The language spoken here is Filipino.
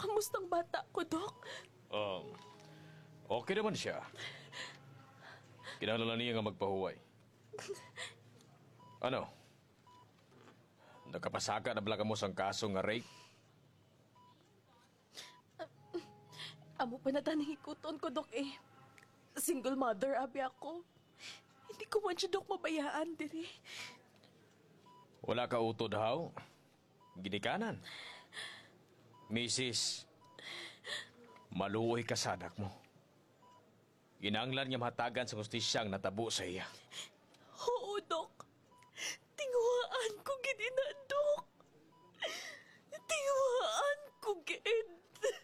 Kamustang bata ko, Dok? Okay naman siya. Kinahanglan niya nga magpahuway. Ano? Nakapasaka na bala ka mo sang kaso nga rape? Amo pa na tanang ikuton ko, Dok, eh. Single mother, abi ako. Hindi ko man siya, Dok, mabayaan, diri. Wala ka utod, haw? Ginikanan. Mrs. Maluoy ka sa anak mo. Ginanglan niya mahatagan sa justisyang natabo sa iya. Oo, Dok. Tinguhaan ko gini na, Dok. Tinguhaan ko gid.